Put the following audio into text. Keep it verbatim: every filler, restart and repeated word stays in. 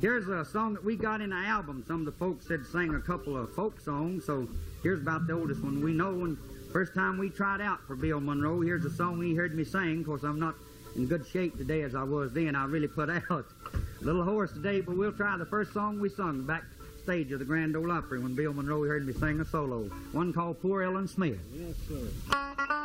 Here's a song that we got in the album. Some of the folks had sang a couple of folk songs, so here's about the oldest one we know. And first time we tried out for Bill Monroe, here's a song he heard me sing. Of course, I'm not in good shape today as I was then. I really put out a little hoarse today, but we'll try the first song we sung backstage of the Grand Ole Opry when Bill Monroe heard me sing a solo. One called Poor Ellen Smith. Yes, sir.